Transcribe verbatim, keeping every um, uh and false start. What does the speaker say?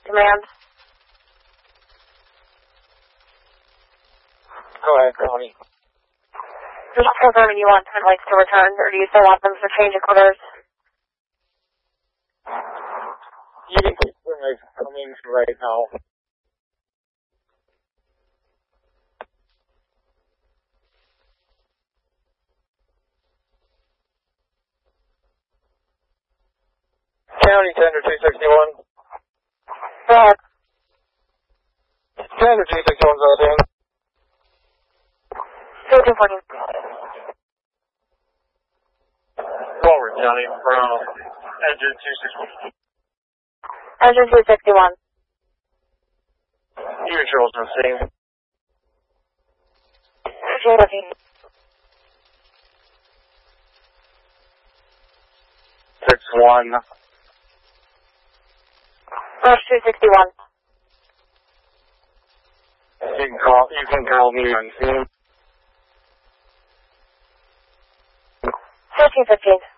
Command. Go ahead, Connie. Just confirming you want Twin Lakes to return, or do you still want them for change of quarters? You can keep Twin Lakes coming right now. County Tender two sixty-one. Go ahead. Tender two sixty-one is out in. two forty. Forward, County, from engine two sixty-one. Engine two sixty-one. Neutrals are same. two fifty. six one. Rush two sixty-one. You can call, you can call me on scene. fifteen fifteen.